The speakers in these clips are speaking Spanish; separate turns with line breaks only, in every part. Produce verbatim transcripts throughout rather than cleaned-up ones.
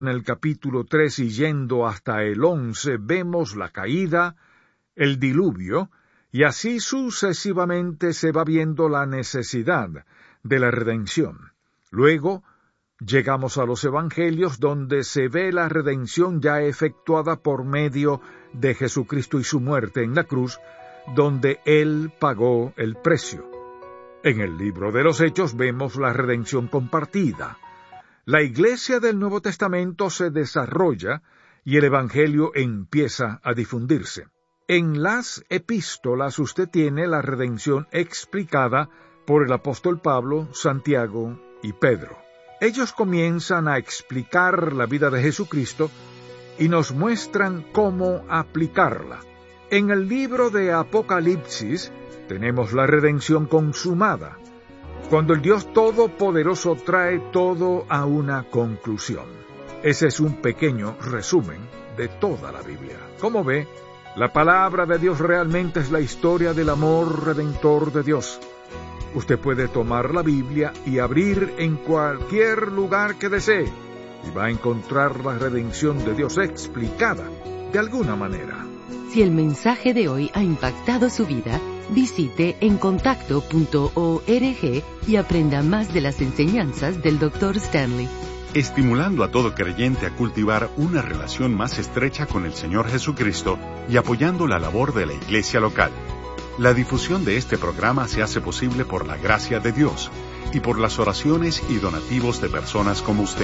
En el capítulo tres y yendo hasta el once vemos la caída, el diluvio, y así sucesivamente se va viendo la necesidad de la redención. Luego llegamos a los evangelios donde se ve la redención ya efectuada por medio de Jesucristo y su muerte en la cruz, donde Él pagó el precio. En el libro de los Hechos vemos la redención compartida. La Iglesia del Nuevo Testamento se desarrolla y el Evangelio empieza a difundirse. En las epístolas usted tiene la redención explicada por el apóstol Pablo, Santiago y Pedro. Ellos comienzan a explicar la vida de Jesucristo y nos muestran cómo aplicarla. En el libro de Apocalipsis tenemos la redención consumada, cuando el Dios Todopoderoso trae todo a una conclusión. Ese es un pequeño resumen de toda la Biblia. Como ve, la palabra de Dios realmente es la historia del amor redentor de Dios. Usted puede tomar la Biblia y abrir en cualquier lugar que desee, y va a encontrar la redención de Dios explicada de alguna manera.
Si el mensaje de hoy ha impactado su vida, visite encontacto punto org y aprenda más de las enseñanzas del doctor Stanley.
Estimulando a todo creyente a cultivar una relación más estrecha con el Señor Jesucristo y apoyando la labor de la iglesia local. La difusión de este programa se hace posible por la gracia de Dios y por las oraciones y donativos de personas como usted.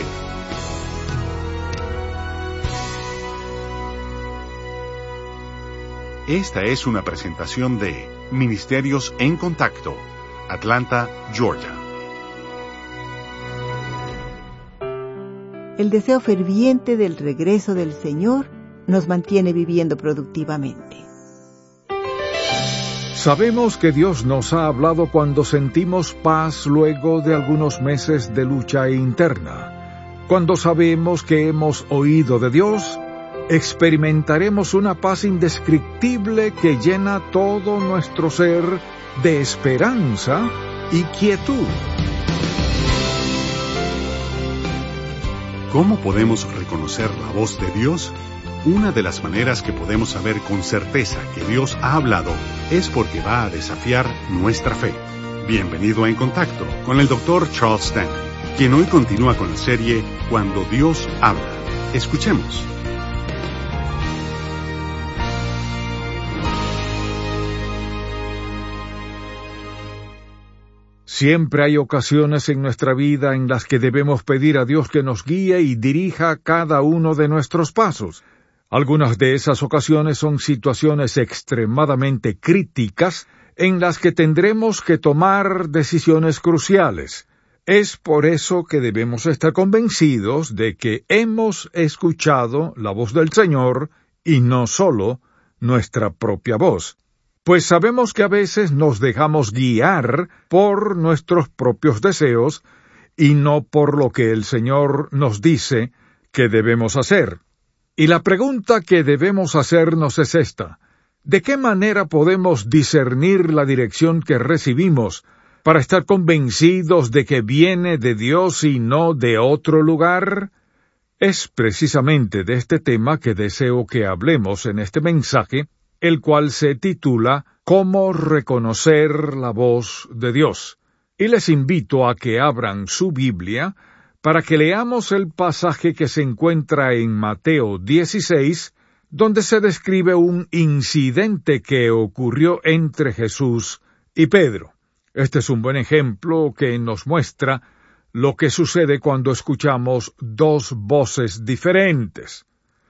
Esta es una presentación de Ministerios en Contacto, Atlanta, Georgia.
El deseo ferviente del regreso del Señor nos mantiene viviendo productivamente.
Sabemos que Dios nos ha hablado cuando sentimos paz luego de algunos meses de lucha interna. Cuando sabemos que hemos oído de Dios, experimentaremos una paz indescriptible que llena todo nuestro ser de esperanza y quietud.
¿Cómo podemos reconocer la voz de Dios? Una de las maneras que podemos saber con certeza que Dios ha hablado es porque va a desafiar nuestra fe. Bienvenido a En Contacto con el doctor Charles Stanley, quien hoy continúa con la serie Cuando Dios habla. Escuchemos.
Siempre hay ocasiones en nuestra vida en las que debemos pedir a Dios que nos guíe y dirija cada uno de nuestros pasos. Algunas de esas ocasiones son situaciones extremadamente críticas en las que tendremos que tomar decisiones cruciales. Es por eso que debemos estar convencidos de que hemos escuchado la voz del Señor y no solo nuestra propia voz. Pues sabemos que a veces nos dejamos guiar por nuestros propios deseos y no por lo que el Señor nos dice que debemos hacer. Y la pregunta que debemos hacernos es esta: ¿de qué manera podemos discernir la dirección que recibimos para estar convencidos de que viene de Dios y no de otro lugar? Es precisamente de este tema que deseo que hablemos en este mensaje, el cual se titula ¿Cómo reconocer la voz de Dios? Y les invito a que abran su Biblia para que leamos el pasaje que se encuentra en Mateo dieciséis, donde se describe un incidente que ocurrió entre Jesús y Pedro. Este es un buen ejemplo que nos muestra lo que sucede cuando escuchamos dos voces diferentes.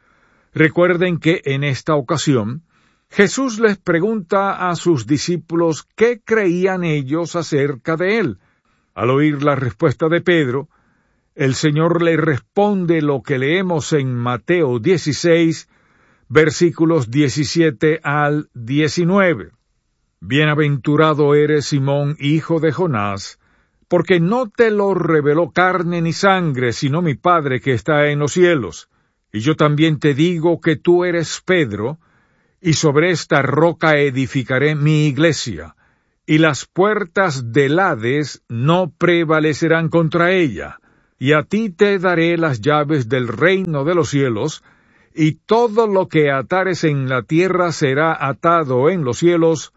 Recuerden que en esta ocasión, Jesús les pregunta a sus discípulos qué creían ellos acerca de él. Al oír la respuesta de Pedro, el Señor le responde lo que leemos en Mateo dieciséis, versículos diecisiete al diecinueve. Bienaventurado eres, Simón, hijo de Jonás, porque no te lo reveló carne ni sangre, sino mi Padre que está en los cielos. Y yo también te digo que tú eres Pedro, y sobre esta roca edificaré mi iglesia, y las puertas del Hades no prevalecerán contra ella. y a ti te daré las llaves del reino de los cielos, y todo lo que atares en la tierra será atado en los cielos,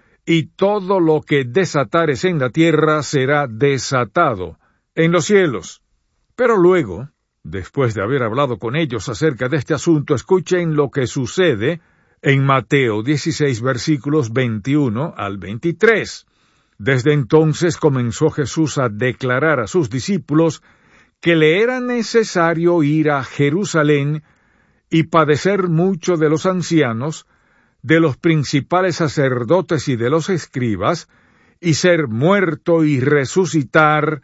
y todo lo que desatares en la tierra será desatado en los cielos. Pero luego, después de haber hablado con ellos acerca de este asunto, escuchen lo que sucede en Mateo dieciséis, versículos veintiuno al veintitrés. Desde entonces comenzó Jesús a declarar a sus discípulos que le era necesario ir a Jerusalén y padecer mucho de los ancianos, de los principales sacerdotes y de los escribas, y ser muerto y resucitar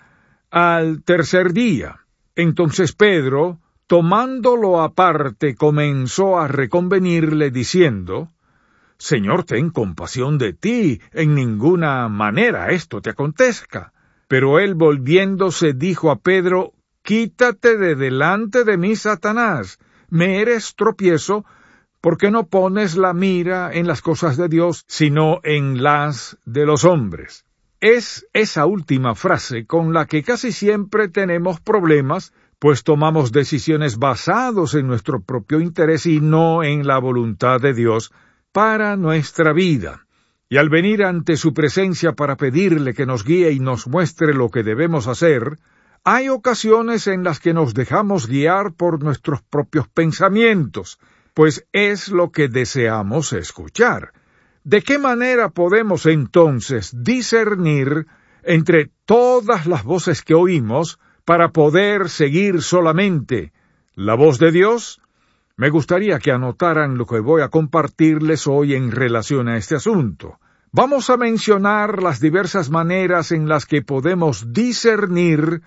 al tercer día. Entonces Pedro, tomándolo aparte, comenzó a reconvenirle, diciendo, Señor, ten compasión de ti, en ninguna manera esto te acontezca. Pero él, volviéndose, dijo a Pedro, Quítate de delante de mí, Satanás, me eres tropiezo, porque no pones la mira en las cosas de Dios, sino en las de los hombres. Es esa última frase con la que casi siempre tenemos problemas, pues tomamos decisiones basados en nuestro propio interés y no en la voluntad de Dios para nuestra vida. Y al venir ante su presencia para pedirle que nos guíe y nos muestre lo que debemos hacer, hay ocasiones en las que nos dejamos guiar por nuestros propios pensamientos, pues es lo que deseamos escuchar. ¿De qué manera podemos entonces discernir entre todas las voces que oímos para poder seguir solamente la voz de Dios? Me gustaría que anotaran lo que voy a compartirles hoy en relación a este asunto. Vamos a mencionar las diversas maneras en las que podemos discernir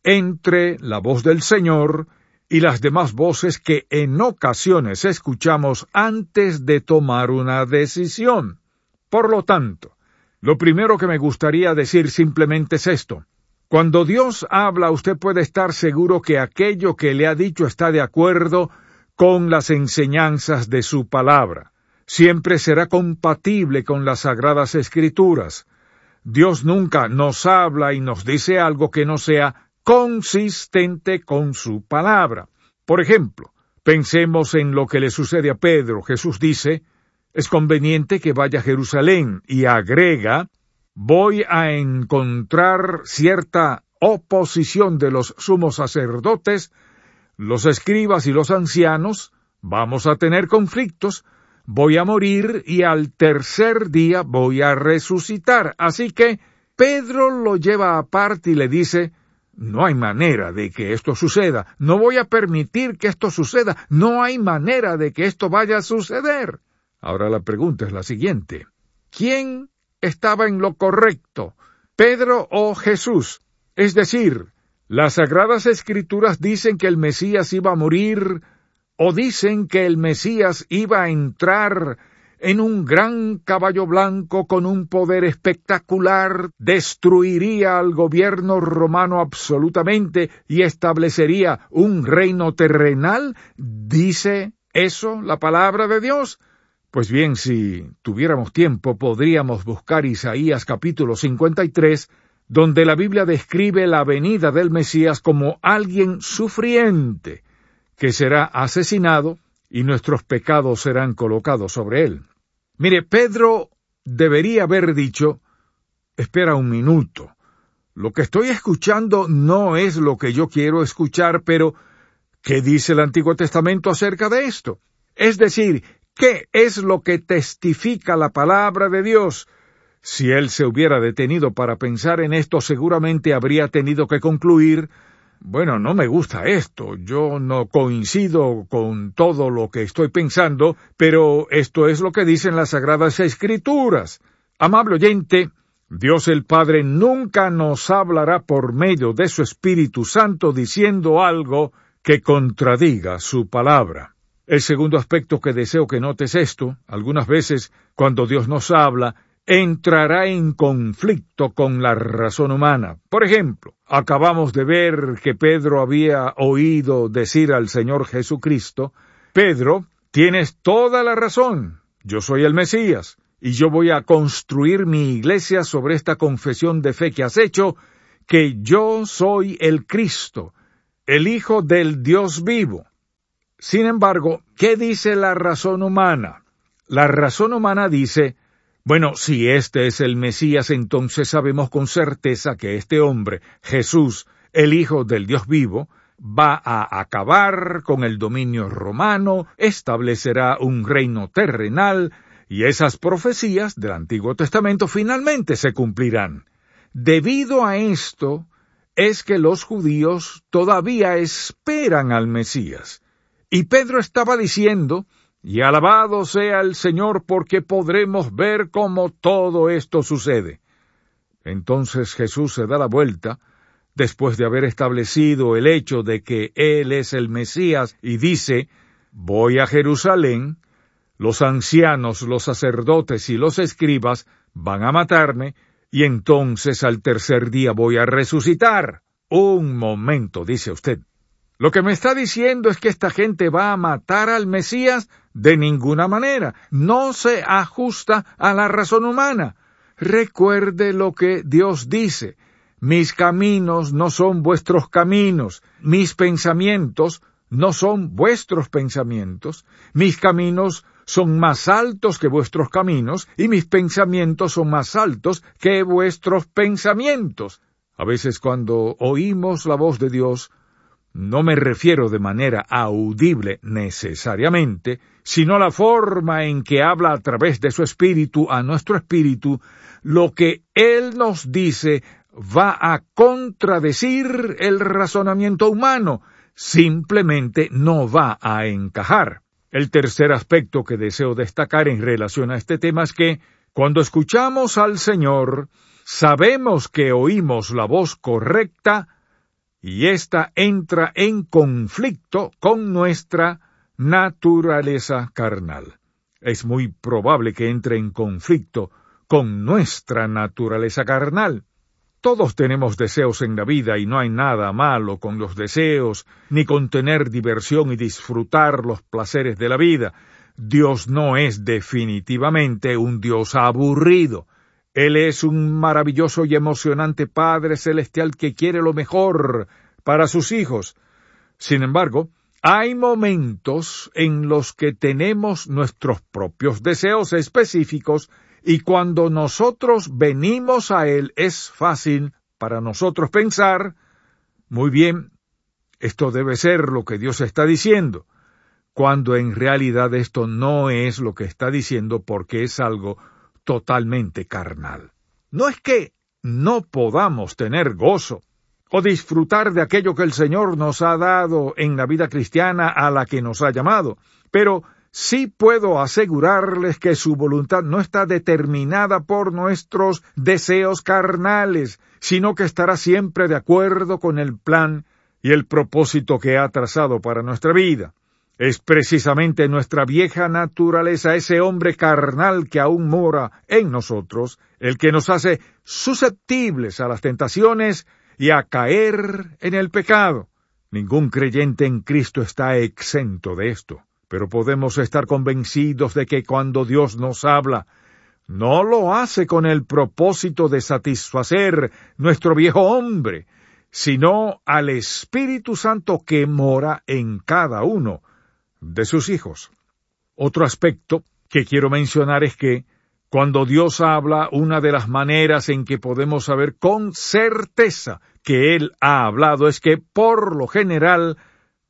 entre la voz del Señor y las demás voces que en ocasiones escuchamos antes de tomar una decisión. Por lo tanto, lo primero que me gustaría decir simplemente es esto. Cuando Dios habla, usted puede estar seguro que aquello que le ha dicho está de acuerdo con las enseñanzas de su palabra. Siempre será compatible con las Sagradas Escrituras. Dios nunca nos habla y nos dice algo que no sea consistente con su palabra. Por ejemplo, pensemos en lo que le sucede a Pedro. Jesús dice, es conveniente que vaya a Jerusalén, y agrega, voy a encontrar cierta oposición de los sumos sacerdotes, los escribas y los ancianos, vamos a tener conflictos, voy a morir y al tercer día voy a resucitar. Así que Pedro lo lleva aparte y le dice, no hay manera de que esto suceda, no voy a permitir que esto suceda, no hay manera de que esto vaya a suceder. Ahora la pregunta es la siguiente, ¿quién estaba en lo correcto, Pedro o Jesús? Es decir, ¿las Sagradas Escrituras dicen que el Mesías iba a morir, o dicen que el Mesías iba a entrar en un gran caballo blanco con un poder espectacular, destruiría al gobierno romano absolutamente y establecería un reino terrenal? ¿Dice eso la palabra de Dios? Pues bien, si tuviéramos tiempo, podríamos buscar Isaías capítulo cincuenta y tres, donde la Biblia describe la venida del Mesías como alguien sufriente, que será asesinado, y nuestros pecados serán colocados sobre él. Mire, Pedro debería haber dicho, espera un minuto, lo que estoy escuchando no es lo que yo quiero escuchar, pero ¿qué dice el Antiguo Testamento acerca de esto? Es decir, ¿qué es lo que testifica la palabra de Dios? Si él se hubiera detenido para pensar en esto, seguramente habría tenido que concluir, bueno, no me gusta esto, yo no coincido con todo lo que estoy pensando, pero esto es lo que dicen las Sagradas Escrituras. Amable oyente, Dios el Padre nunca nos hablará por medio de su Espíritu Santo diciendo algo que contradiga su palabra. El segundo aspecto que deseo que notes esto, algunas veces cuando Dios nos habla, entrará en conflicto con la razón humana. Por ejemplo, acabamos de ver que Pedro había oído decir al Señor Jesucristo, Pedro, tienes toda la razón, yo soy el Mesías, y yo voy a construir mi iglesia sobre esta confesión de fe que has hecho, que yo soy el Cristo, el Hijo del Dios vivo. Sin embargo, ¿qué dice la razón humana? La razón humana dice, bueno, si este es el Mesías, entonces sabemos con certeza que este hombre, Jesús, el Hijo del Dios vivo, va a acabar con el dominio romano, establecerá un reino terrenal, y esas profecías del Antiguo Testamento finalmente se cumplirán. Debido a esto, es que los judíos todavía esperan al Mesías. Y Pedro estaba diciendo, y alabado sea el Señor porque podremos ver cómo todo esto sucede. Entonces Jesús se da la vuelta, después de haber establecido el hecho de que Él es el Mesías, y dice, voy a Jerusalén, los ancianos, los sacerdotes y los escribas van a matarme, y entonces al tercer día voy a resucitar. Un momento, dice usted. Lo que me está diciendo es que esta gente va a matar al Mesías de ninguna manera. No se ajusta a la razón humana. Recuerde lo que Dios dice. Mis caminos no son vuestros caminos. Mis pensamientos no son vuestros pensamientos. Mis caminos son más altos que vuestros caminos, y mis pensamientos son más altos que vuestros pensamientos. A veces cuando oímos la voz de Dios, no me refiero de manera audible necesariamente, sino la forma en que habla a través de su espíritu a nuestro espíritu, lo que Él nos dice va a contradecir el razonamiento humano, simplemente no va a encajar. El tercer aspecto que deseo destacar en relación a este tema es que, cuando escuchamos al Señor, sabemos que oímos la voz correcta y ésta entra en conflicto con nuestra naturaleza carnal. Es muy probable que entre en conflicto con nuestra naturaleza carnal. Todos tenemos deseos en la vida y no hay nada malo con los deseos, ni con tener diversión y disfrutar los placeres de la vida. Dios no es definitivamente un Dios aburrido. Él es un maravilloso y emocionante Padre Celestial que quiere lo mejor para sus hijos. Sin embargo, hay momentos en los que tenemos nuestros propios deseos específicos, y cuando nosotros venimos a Él es fácil para nosotros pensar, muy bien, esto debe ser lo que Dios está diciendo, cuando en realidad esto no es lo que está diciendo porque es algo totalmente carnal. No es que no podamos tener gozo o disfrutar de aquello que el Señor nos ha dado en la vida cristiana a la que nos ha llamado, pero sí puedo asegurarles que su voluntad no está determinada por nuestros deseos carnales, sino que estará siempre de acuerdo con el plan y el propósito que ha trazado para nuestra vida. Es precisamente nuestra vieja naturaleza, ese hombre carnal que aún mora en nosotros, el que nos hace susceptibles a las tentaciones y a caer en el pecado. Ningún creyente en Cristo está exento de esto. Pero podemos estar convencidos de que cuando Dios nos habla, no lo hace con el propósito de satisfacer nuestro viejo hombre, sino al Espíritu Santo que mora en cada uno de sus hijos. Otro aspecto que quiero mencionar es que, cuando Dios habla, una de las maneras en que podemos saber con certeza que Él ha hablado es que, por lo general,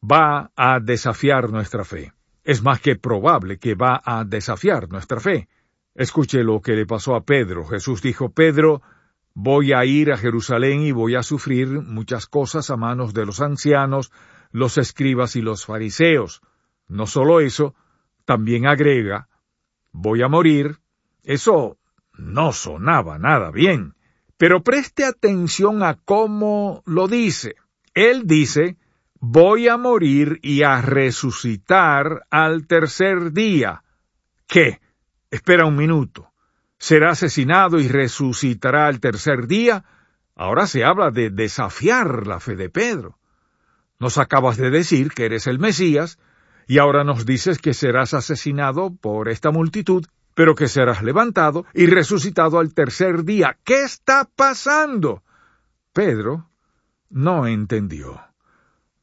va a desafiar nuestra fe. Es más que probable que va a desafiar nuestra fe. Escuche lo que le pasó a Pedro. Jesús dijo, Pedro, voy a ir a Jerusalén y voy a sufrir muchas cosas a manos de los ancianos, los escribas y los fariseos. No solo eso, también agrega, voy a morir. Eso no sonaba nada bien. Pero preste atención a cómo lo dice. Él dice, voy a morir y a resucitar al tercer día. ¿Qué? Espera un minuto. ¿Será asesinado y resucitará al tercer día? Ahora se habla de desafiar la fe de Pedro. Nos acabas de decir que eres el Mesías, y ahora nos dices que serás asesinado por esta multitud, pero que serás levantado y resucitado al tercer día. ¿Qué está pasando? Pedro no entendió.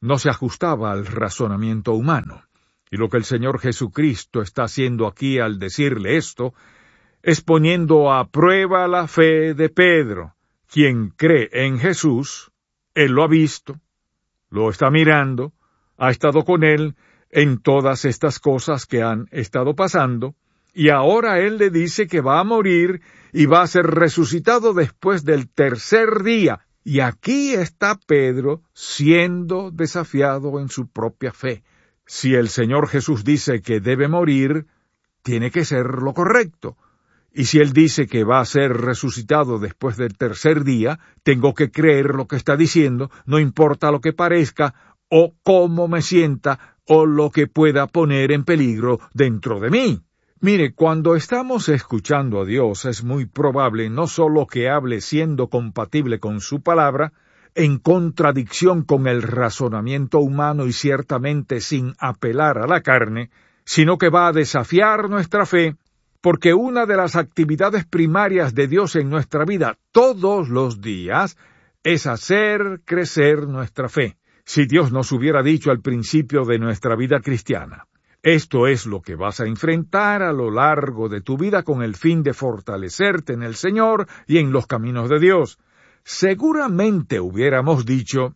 no se ajustaba al razonamiento humano. Y lo que el Señor Jesucristo está haciendo aquí al decirle esto, es poniendo a prueba la fe de Pedro. Quien cree en Jesús, Él lo ha visto, lo está mirando, ha estado con Él en todas estas cosas que han estado pasando, y ahora Él le dice que va a morir y va a ser resucitado después del tercer día. Y aquí está Pedro siendo desafiado en su propia fe. Si el Señor Jesús dice que debe morir, tiene que ser lo correcto. Y si Él dice que va a ser resucitado después del tercer día, tengo que creer lo que está diciendo, no importa lo que parezca, o cómo me sienta, o lo que pueda poner en peligro dentro de mí. Mire, cuando estamos escuchando a Dios, es muy probable no solo que hable siendo compatible con su palabra, en contradicción con el razonamiento humano y ciertamente sin apelar a la carne, sino que va a desafiar nuestra fe, porque una de las actividades primarias de Dios en nuestra vida todos los días es hacer crecer nuestra fe. Si Dios nos hubiera dicho al principio de nuestra vida cristiana, esto es lo que vas a enfrentar a lo largo de tu vida con el fin de fortalecerte en el Señor y en los caminos de Dios, seguramente hubiéramos dicho,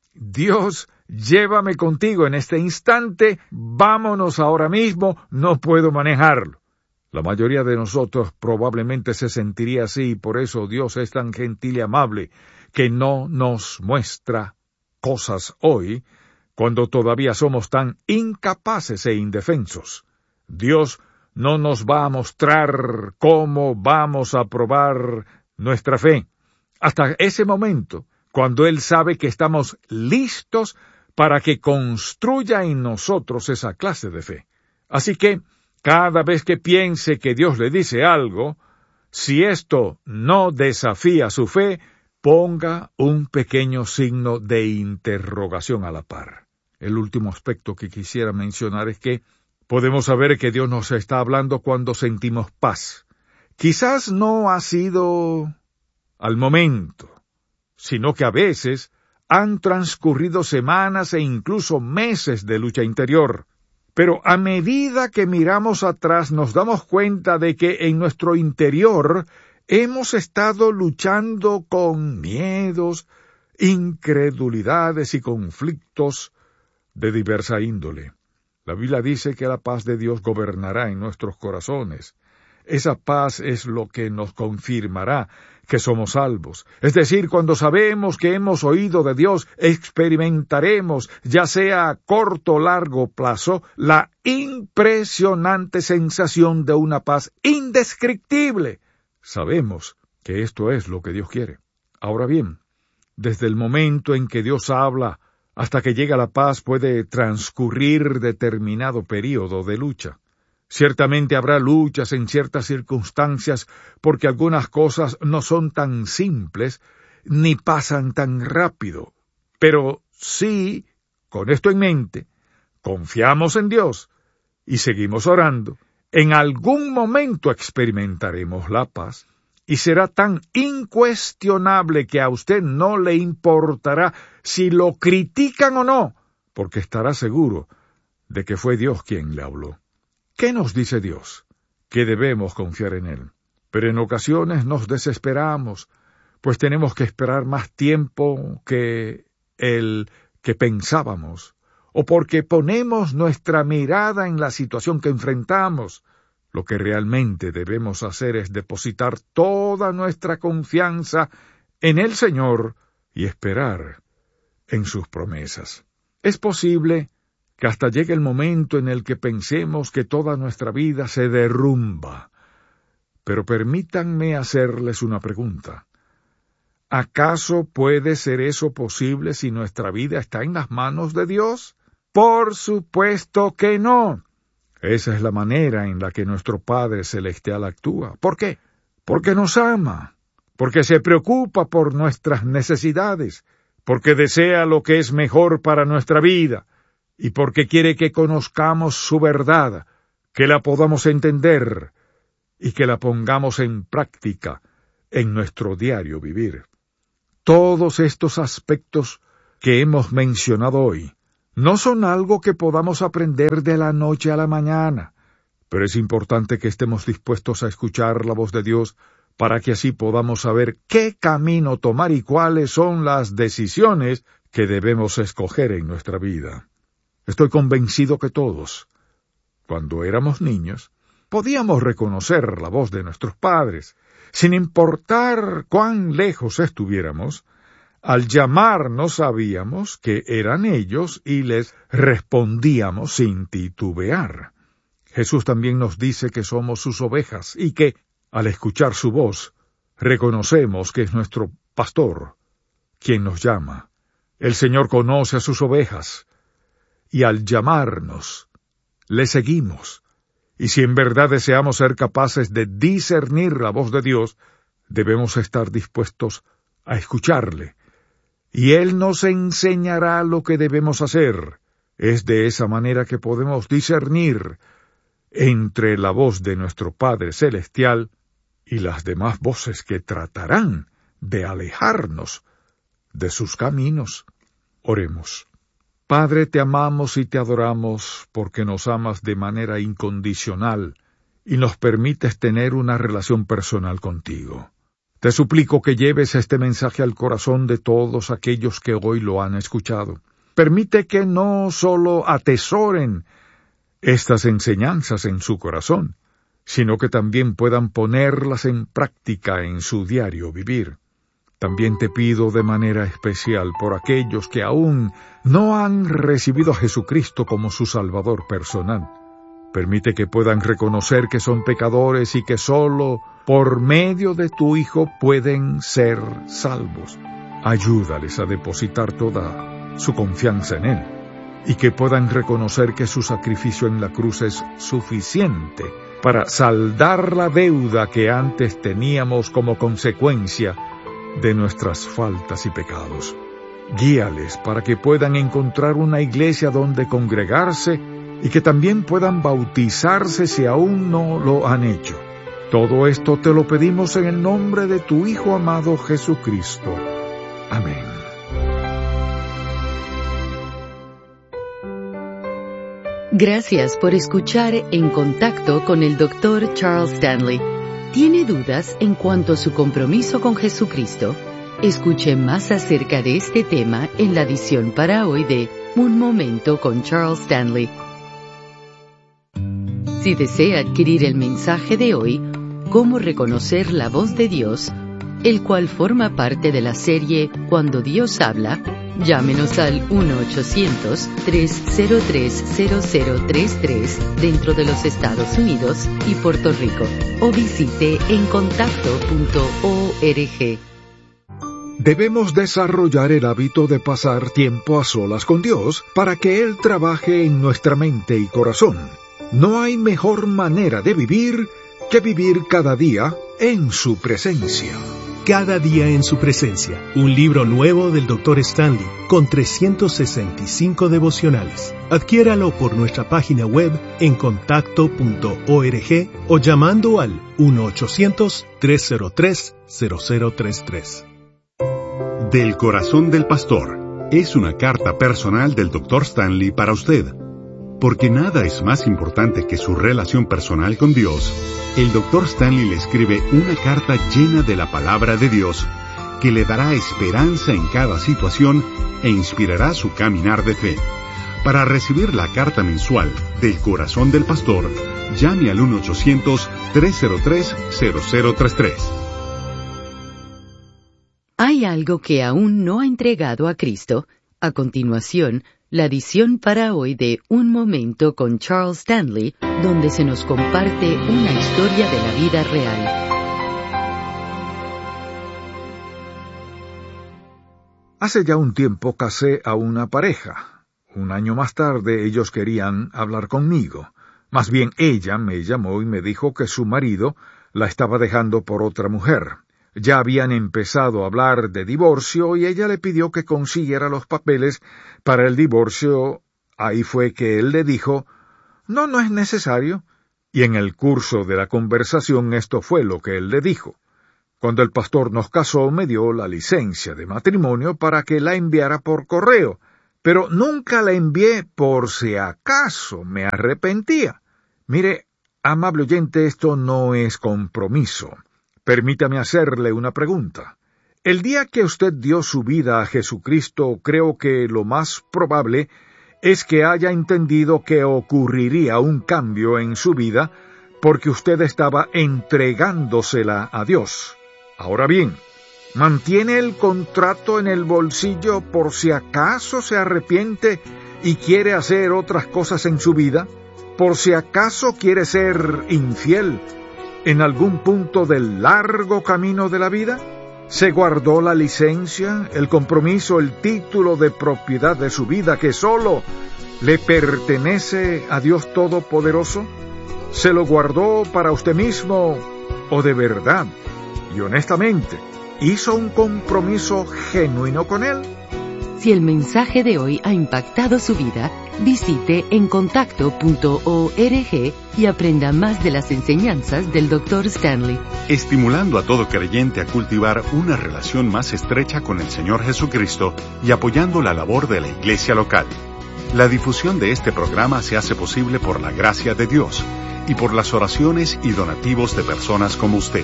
Dios, llévame contigo en este instante, vámonos ahora mismo, no puedo manejarlo. La mayoría de nosotros probablemente se sentiría así, y por eso Dios es tan gentil y amable, que no nos muestra cosas hoy, cuando todavía somos tan incapaces e indefensos. Dios no nos va a mostrar cómo vamos a probar nuestra fe, hasta ese momento, cuando Él sabe que estamos listos para que construya en nosotros esa clase de fe. Así que, cada vez que piense que Dios le dice algo, si esto no desafía su fe, ponga un pequeño signo de interrogación a la par. El último aspecto que quisiera mencionar es que podemos saber que Dios nos está hablando cuando sentimos paz. Quizás no ha sido al momento, sino que a veces han transcurrido semanas e incluso meses de lucha interior. Pero a medida que miramos atrás nos damos cuenta de que en nuestro interior hemos estado luchando con miedos, incredulidades y conflictos de diversa índole. La Biblia dice que la paz de Dios gobernará en nuestros corazones. Esa paz es lo que nos confirmará que somos salvos. Es decir, cuando sabemos que hemos oído de Dios, experimentaremos, ya sea a corto o largo plazo, la impresionante sensación de una paz indescriptible. Sabemos que esto es lo que Dios quiere. Ahora bien, desde el momento en que Dios habla hasta que llega la paz puede transcurrir determinado período de lucha. Ciertamente habrá luchas en ciertas circunstancias porque algunas cosas no son tan simples ni pasan tan rápido. Pero sí, con esto en mente, confiamos en Dios y seguimos orando. En algún momento experimentaremos la paz y será tan incuestionable que a usted no le importará si lo critican o no, porque estará seguro de que fue Dios quien le habló. ¿Qué nos dice Dios? Que debemos confiar en Él. Pero en ocasiones nos desesperamos, pues tenemos que esperar más tiempo que el que pensábamos, o porque ponemos nuestra mirada en la situación que enfrentamos. Lo que realmente debemos hacer es depositar toda nuestra confianza en el Señor y esperar en sus promesas. Es posible que hasta llegue el momento en el que pensemos que toda nuestra vida se derrumba. Pero permítanme hacerles una pregunta. ¿Acaso puede ser eso posible si nuestra vida está en las manos de Dios? Por supuesto que no. Esa es la manera en la que nuestro Padre Celestial actúa. ¿Por qué? Porque nos ama, porque se preocupa por nuestras necesidades, porque desea lo que es mejor para nuestra vida, y porque quiere que conozcamos su verdad, que la podamos entender y que la pongamos en práctica en nuestro diario vivir. Todos estos aspectos que hemos mencionado hoy No son algo que podamos aprender de la noche a la mañana, pero es importante que estemos dispuestos a escuchar la voz de Dios para que así podamos saber qué camino tomar y cuáles son las decisiones que debemos escoger en nuestra vida. Estoy convencido que todos, cuando éramos niños, podíamos reconocer la voz de nuestros padres, sin importar cuán lejos estuviéramos. Al llamarnos sabíamos que eran ellos y les respondíamos sin titubear. Jesús también nos dice que somos sus ovejas y que, al escuchar su voz, reconocemos que es nuestro pastor quien nos llama. El Señor conoce a sus ovejas, y al llamarnos, le seguimos. Y si en verdad deseamos ser capaces de discernir la voz de Dios, debemos estar dispuestos a escucharle, y Él nos enseñará lo que debemos hacer. Es de esa manera que podemos discernir entre la voz de nuestro Padre Celestial y las demás voces que tratarán de alejarnos de sus caminos. Oremos. Padre, te amamos y te adoramos porque nos amas de manera incondicional y nos permites tener una relación personal contigo. Te suplico que lleves este mensaje al corazón de todos aquellos que hoy lo han escuchado. Permite que no solo atesoren estas enseñanzas en su corazón, sino que también puedan ponerlas en práctica en su diario vivir. También te pido de manera especial por aquellos que aún no han recibido a Jesucristo como su Salvador personal. Permite que puedan reconocer que son pecadores y que solo por medio de tu Hijo pueden ser salvos. Ayúdales a depositar toda su confianza en Él y que puedan reconocer que su sacrificio en la cruz es suficiente para saldar la deuda que antes teníamos como consecuencia de nuestras faltas y pecados. Guíales para que puedan encontrar una iglesia donde congregarse y que también puedan bautizarse si aún no lo han hecho. Todo esto te lo pedimos en el nombre de tu Hijo amado Jesucristo. Amén.
Gracias por escuchar En Contacto con el doctor Charles Stanley. ¿Tiene dudas en cuanto a su compromiso con Jesucristo? Escuche más acerca de este tema en la edición para hoy de Un Momento con Charles Stanley. Si desea adquirir el mensaje de hoy, Cómo reconocer la voz de Dios, el cual forma parte de la serie Cuando Dios habla, llámenos al uno ochocientos, tres cero tres, cero cero tres tres dentro de los Estados Unidos y Puerto Rico o visite en contacto punto org.
Debemos desarrollar el hábito de pasar tiempo a solas con Dios para que Él trabaje en nuestra mente y corazón. No hay mejor manera de vivir que vivir cada día en su presencia.
Cada día en su presencia, un libro nuevo del doctor Stanley, con trescientos sesenta y cinco devocionales. Adquiéralo por nuestra página web en contacto punto org o llamando al uno ochocientos, tres cero tres, cero cero tres tres.
Del corazón del pastor es una carta personal del doctor Stanley para usted. Porque nada es más importante que su relación personal con Dios, el doctor Stanley le escribe una carta llena de la palabra de Dios que le dará esperanza en cada situación e inspirará su caminar de fe. Para recibir la carta mensual del corazón del pastor, llame al uno ochocientos, tres cero tres, cero cero tres tres.
¿Hay algo que aún no ha entregado a Cristo? A continuación, la edición para hoy de Un Momento con Charles Stanley, donde se nos comparte una historia de la vida real.
Hace ya un tiempo casé a una pareja. Un año más tarde ellos querían hablar conmigo. Más bien ella me llamó y me dijo que su marido la estaba dejando por otra mujer. Ya habían empezado a hablar de divorcio y ella le pidió que consiguiera los papeles para el divorcio. Ahí fue que él le dijo, no, no es necesario. Y en el curso de la conversación esto fue lo que él le dijo. Cuando el pastor nos casó me dio la licencia de matrimonio para que la enviara por correo, pero nunca la envié por si acaso me arrepentía. Mire, amable oyente, esto no es compromiso. Permítame hacerle una pregunta. El día que usted dio su vida a Jesucristo, creo que lo más probable es que haya entendido que ocurriría un cambio en su vida porque usted estaba entregándosela a Dios. Ahora bien, ¿mantiene el contrato en el bolsillo por si acaso se arrepiente y quiere hacer otras cosas en su vida? ¿Por si acaso quiere ser infiel en algún punto del largo camino de la vida? ¿Se guardó la licencia, el compromiso, el título de propiedad de su vida que solo le pertenece a Dios Todopoderoso? ¿Se lo guardó para usted mismo o de verdad y honestamente hizo un compromiso genuino con Él?
Si el mensaje de hoy ha impactado su vida, visite encontacto punto org y aprenda más de las enseñanzas del doctor Stanley.
Estimulando a todo creyente a cultivar una relación más estrecha con el Señor Jesucristo y apoyando la labor de la iglesia local. La difusión de este programa se hace posible por la gracia de Dios y por las oraciones y donativos de personas como usted.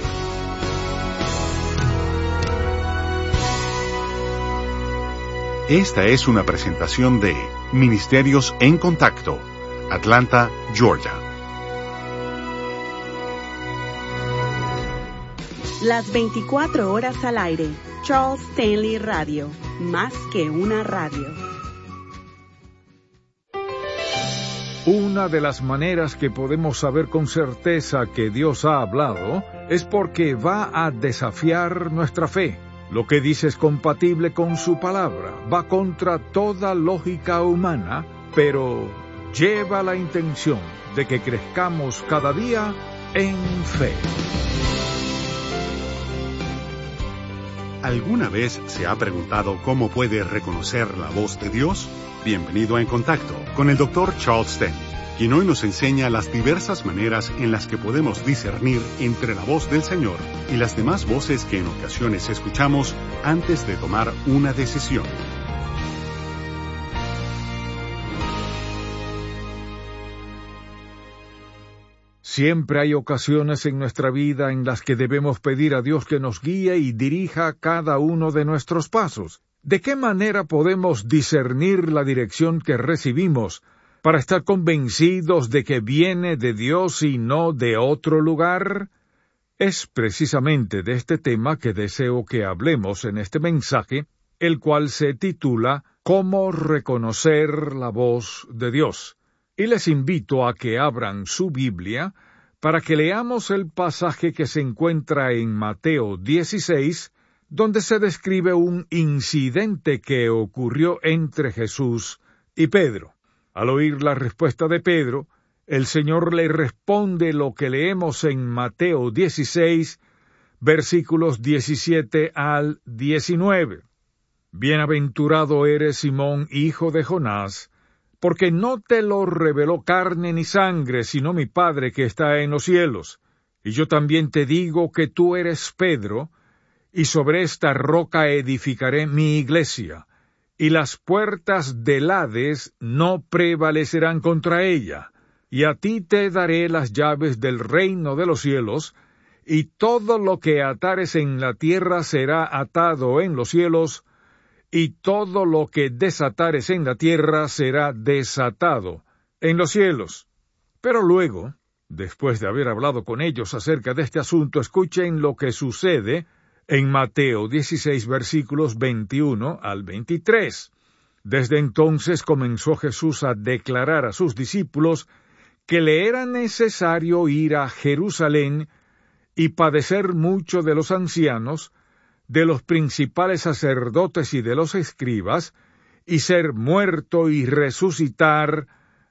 Esta es una presentación de Ministerios en Contacto, Atlanta, Georgia.
Las veinticuatro horas al aire. Charles Stanley Radio. Más que una radio.
Una de las maneras que podemos saber con certeza que Dios ha hablado es porque va a desafiar nuestra fe. Lo que dice es compatible con su palabra, va contra toda lógica humana, pero lleva la intención de que crezcamos cada día en fe.
¿Alguna vez se ha preguntado cómo puede reconocer la voz de Dios? Bienvenido a En Contacto con el doctor Charles Stanley, quien hoy nos enseña las diversas maneras en las que podemos discernir entre la voz del Señor y las demás voces que en ocasiones escuchamos antes de tomar una decisión.
Siempre hay ocasiones en nuestra vida en las que debemos pedir a Dios que nos guíe y dirija cada uno de nuestros pasos. ¿De qué manera podemos discernir la dirección que recibimos para estar convencidos de que viene de Dios y no de otro lugar? Es precisamente de este tema que deseo que hablemos en este mensaje, el cual se titula ¿Cómo reconocer la voz de Dios? Y les invito a que abran su Biblia para que leamos el pasaje que se encuentra en Mateo dieciséis, donde se describe un incidente que ocurrió entre Jesús y Pedro. Al oír la respuesta de Pedro, el Señor le responde lo que leemos en Mateo dieciséis, versículos diecisiete al diecinueve. Bienaventurado eres, Simón, hijo de Jonás, porque no te lo reveló carne ni sangre, sino mi Padre que está en los cielos. Y yo también te digo que tú eres Pedro, y sobre esta roca edificaré mi iglesia, y las puertas del Hades no prevalecerán contra ella. Y a ti te daré las llaves del reino de los cielos, y todo lo que atares en la tierra será atado en los cielos, y todo lo que desatares en la tierra será desatado en los cielos. Pero luego, después de haber hablado con ellos acerca de este asunto, escuchen lo que sucede en Mateo dieciséis, versículos veintiuno al veintitrés. Desde entonces comenzó Jesús a declarar a sus discípulos que le era necesario ir a Jerusalén y padecer mucho de los ancianos, de los principales sacerdotes y de los escribas, y ser muerto y resucitar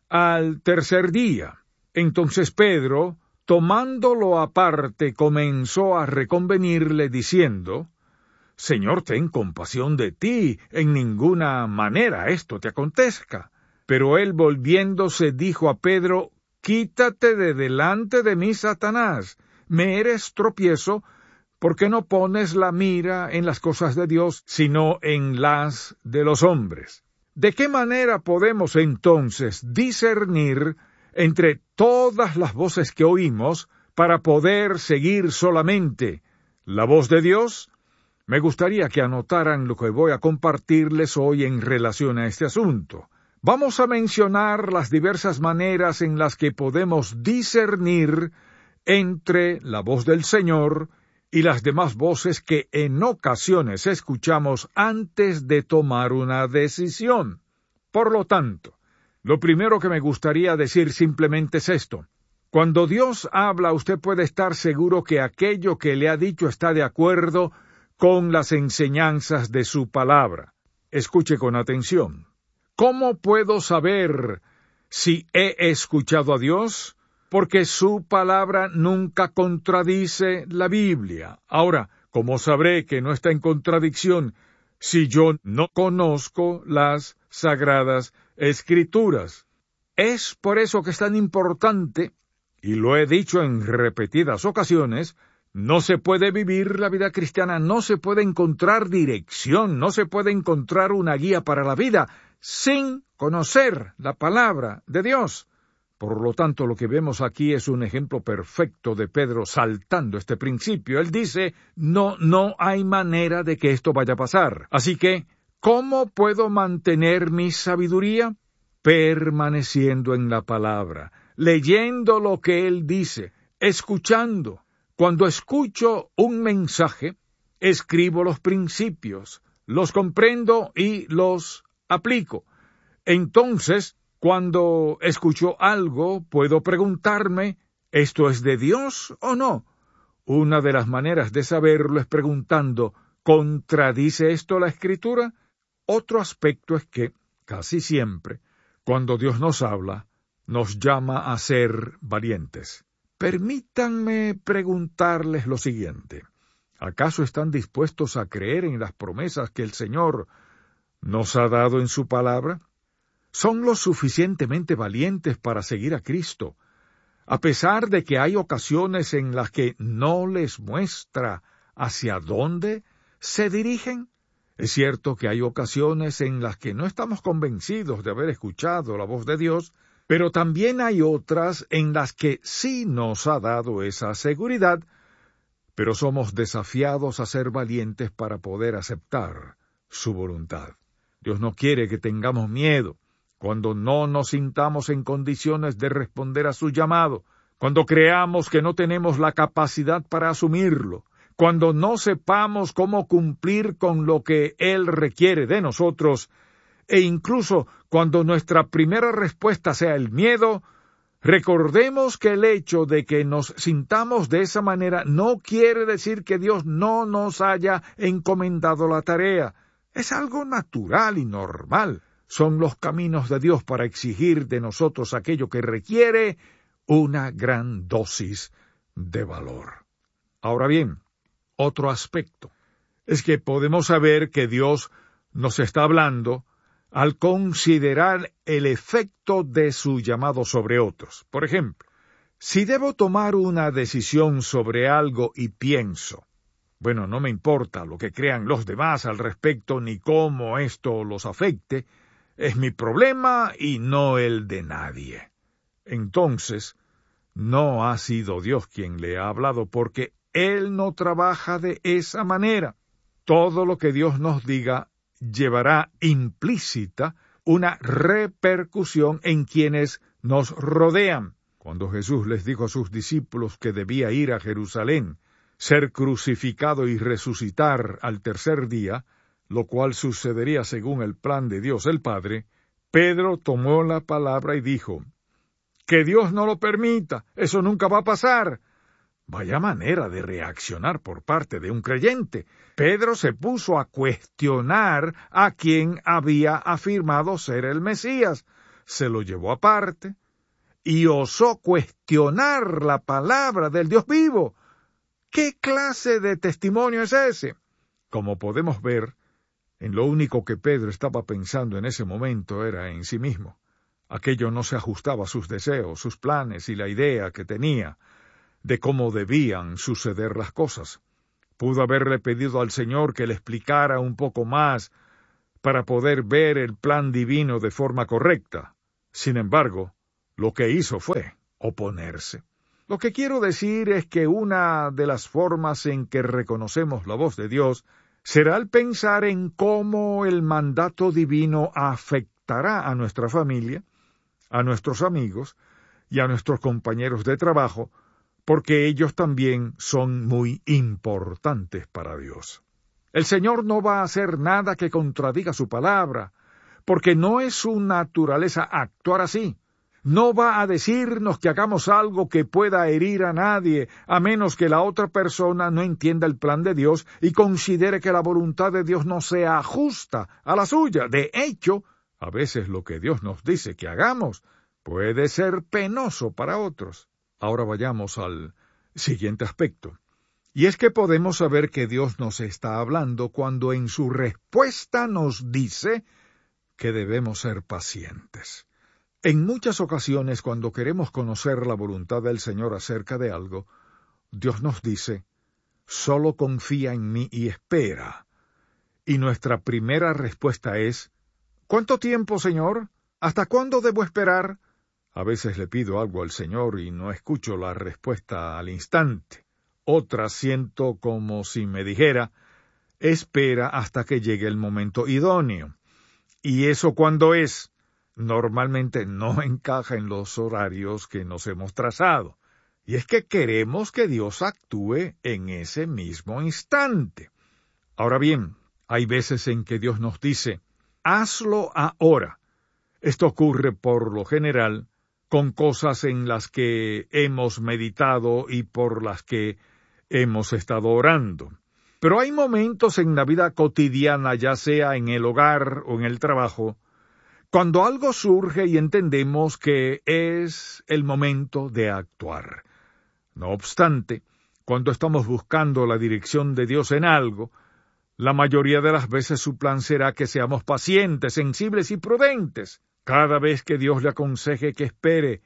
al tercer día. Entonces Pedro, tomándolo aparte, comenzó a reconvenirle diciendo: Señor, ten compasión de ti, en ninguna manera esto te acontezca. Pero él, volviéndose, dijo a Pedro: Quítate de delante de mí, Satanás, me eres tropiezo, porque no pones la mira en las cosas de Dios, sino en las de los hombres. ¿De qué manera podemos entonces discernir entre todas las voces que oímos para poder seguir solamente la voz de Dios? Me gustaría que anotaran lo que voy a compartirles hoy en relación a este asunto. Vamos a mencionar las diversas maneras en las que podemos discernir entre la voz del Señor y las demás voces que en ocasiones escuchamos antes de tomar una decisión. Por lo tanto, lo primero que me gustaría decir simplemente es esto. Cuando Dios habla, usted puede estar seguro que aquello que le ha dicho está de acuerdo con las enseñanzas de su palabra. Escuche con atención. ¿Cómo puedo saber si he escuchado a Dios? Porque su palabra nunca contradice la Biblia. Ahora, ¿cómo sabré que no está en contradicción si yo no conozco las Sagradas Escrituras? Es por eso que es tan importante, y lo he dicho en repetidas ocasiones, no se puede vivir la vida cristiana, no se puede encontrar dirección, no se puede encontrar una guía para la vida sin conocer la palabra de Dios. Por lo tanto, lo que vemos aquí es un ejemplo perfecto de Pedro saltando este principio. Él dice, no, no hay manera de que esto vaya a pasar. Así que, ¿cómo puedo mantener mi sabiduría? Permaneciendo en la palabra, leyendo lo que Él dice, escuchando. Cuando escucho un mensaje, escribo los principios, los comprendo y los aplico. Entonces, cuando escucho algo, puedo preguntarme, ¿esto es de Dios o no? Una de las maneras de saberlo es preguntando, ¿contradice esto la Escritura? Otro aspecto es que, casi siempre, cuando Dios nos habla, nos llama a ser valientes. Permítanme preguntarles lo siguiente. ¿Acaso están dispuestos a creer en las promesas que el Señor nos ha dado en su palabra? ¿Son lo suficientemente valientes para seguir a Cristo, a pesar de que hay ocasiones en las que no les muestra hacia dónde se dirigen? Es cierto que hay ocasiones en las que no estamos convencidos de haber escuchado la voz de Dios, pero también hay otras en las que sí nos ha dado esa seguridad, pero somos desafiados a ser valientes para poder aceptar su voluntad. Dios no quiere que tengamos miedo cuando no nos sintamos en condiciones de responder a su llamado, cuando creamos que no tenemos la capacidad para asumirlo, cuando no sepamos cómo cumplir con lo que Él requiere de nosotros, e incluso cuando nuestra primera respuesta sea el miedo. Recordemos que el hecho de que nos sintamos de esa manera no quiere decir que Dios no nos haya encomendado la tarea. Es algo natural y normal. Son los caminos de Dios para exigir de nosotros aquello que requiere una gran dosis de valor. Ahora bien, otro aspecto es que podemos saber que Dios nos está hablando al considerar el efecto de su llamado sobre otros. Por ejemplo, si debo tomar una decisión sobre algo y pienso, bueno, no me importa lo que crean los demás al respecto ni cómo esto los afecte, es mi problema y no el de nadie. Entonces, no ha sido Dios quien le ha hablado, porque Él no trabaja de esa manera. Todo lo que Dios nos diga llevará implícita una repercusión en quienes nos rodean. Cuando Jesús les dijo a sus discípulos que debía ir a Jerusalén, ser crucificado y resucitar al tercer día, lo cual sucedería según el plan de Dios el Padre, Pedro tomó la palabra y dijo, «Que Dios no lo permita, eso nunca va a pasar». Vaya manera de reaccionar por parte de un creyente. Pedro se puso a cuestionar a quien había afirmado ser el Mesías. Se lo llevó aparte y osó cuestionar la palabra del Dios vivo. ¿Qué clase de testimonio es ese? Como podemos ver, en lo único que Pedro estaba pensando en ese momento era en sí mismo. Aquello no se ajustaba a sus deseos, sus planes y la idea que tenía de cómo debían suceder las cosas. Pudo haberle pedido al Señor que le explicara un poco más, para poder ver el plan divino de forma correcta. Sin embargo, lo que hizo fue oponerse. Lo que quiero decir es que una de las formas en que reconocemos la voz de Dios será el pensar en cómo el mandato divino afectará a nuestra familia, a nuestros amigos y a nuestros compañeros de trabajo, porque ellos también son muy importantes para Dios. El Señor no va a hacer nada que contradiga su palabra, porque no es su naturaleza actuar así. No va a decirnos que hagamos algo que pueda herir a nadie, a menos que la otra persona no entienda el plan de Dios y considere que la voluntad de Dios no sea justa a la suya. De hecho, a veces lo que Dios nos dice que hagamos puede ser penoso para otros. Ahora vayamos al siguiente aspecto. Y es que podemos saber que Dios nos está hablando cuando en su respuesta nos dice que debemos ser pacientes. En muchas ocasiones, cuando queremos conocer la voluntad del Señor acerca de algo, Dios nos dice, solo confía en mí y espera. Y nuestra primera respuesta es, ¿cuánto tiempo, Señor? ¿Hasta cuándo debo esperar? A veces le pido algo al Señor y no escucho la respuesta al instante. Otras siento como si me dijera, espera hasta que llegue el momento idóneo. ¿Y eso cuándo es? Normalmente no encaja en los horarios que nos hemos trazado. Y es que queremos que Dios actúe en ese mismo instante. Ahora bien, hay veces en que Dios nos dice, hazlo ahora. Esto ocurre por lo general con cosas en las que hemos meditado y por las que hemos estado orando. Pero hay momentos en la vida cotidiana, ya sea en el hogar o en el trabajo, cuando algo surge y entendemos que es el momento de actuar. No obstante, cuando estamos buscando la dirección de Dios en algo, la mayoría de las veces su plan será que seamos pacientes, sensibles y prudentes. Cada vez que Dios le aconseje que espere,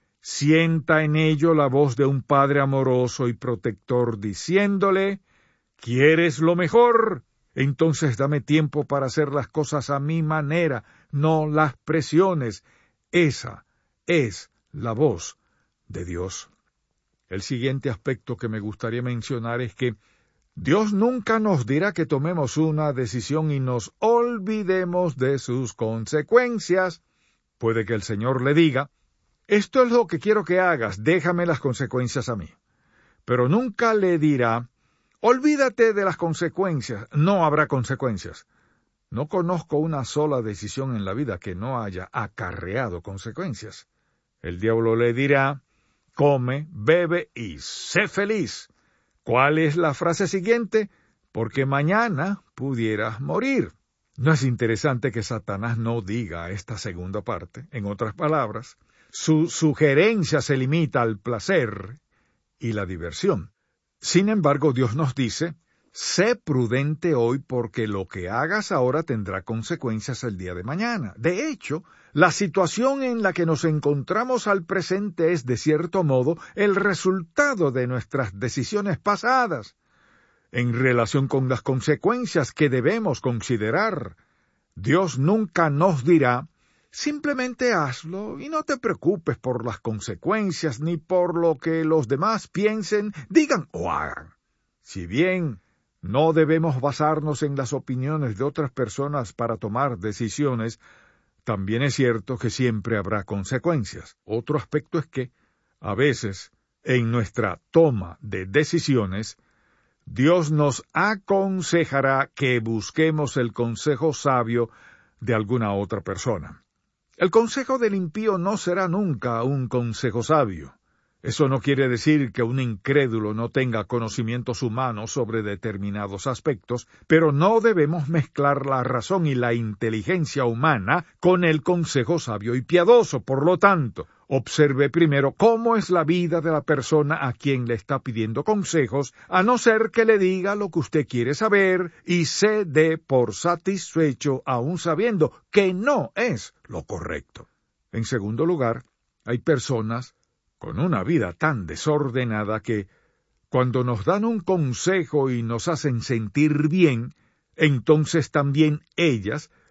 sienta en ello la voz de un Padre amoroso y protector diciéndole, ¿quieres lo mejor? Entonces dame tiempo para hacer las cosas a mi manera, no las presiones. Esa es la voz de Dios. El siguiente aspecto que me gustaría mencionar es que Dios nunca nos dirá que tomemos una decisión y nos olvidemos de sus consecuencias. Puede que el Señor le diga, esto es lo que quiero que hagas, déjame las consecuencias a mí. Pero nunca le dirá, olvídate de las consecuencias, no habrá consecuencias. No conozco una sola decisión en la vida que no haya acarreado consecuencias. El diablo le dirá, come, bebe y sé feliz. ¿Cuál es la frase siguiente? Porque mañana pudieras morir. ¿No es interesante que Satanás no diga esta segunda parte? En otras palabras, su sugerencia se limita al placer y la diversión. Sin embargo, Dios nos dice, sé prudente hoy porque lo que hagas ahora tendrá consecuencias el día de mañana. De hecho, la situación en la que nos encontramos al presente es, de cierto modo, el resultado de nuestras decisiones pasadas, en relación con las consecuencias que debemos considerar. Dios nunca nos dirá, simplemente hazlo y no te preocupes por las consecuencias ni por lo que los demás piensen, digan o hagan. Si bien no debemos basarnos en las opiniones de otras personas para tomar decisiones, también es cierto que siempre habrá consecuencias. Otro aspecto es que, a veces, en nuestra toma de decisiones, Dios nos aconsejará que busquemos el consejo sabio de alguna otra persona. El consejo del impío no será nunca un consejo sabio. Eso no quiere decir que un incrédulo no tenga conocimientos humanos sobre determinados aspectos, pero no debemos mezclar la razón y la inteligencia humana con el consejo sabio y piadoso. Por lo tanto, observe primero cómo es la vida de la persona a quien le está pidiendo consejos, a no ser que le diga lo que usted quiere saber y se dé por satisfecho aún sabiendo que no es lo correcto. En segundo lugar, hay personas con una vida tan desordenada que, cuando nos dan un consejo y nos hacen sentir bien, entonces también ellas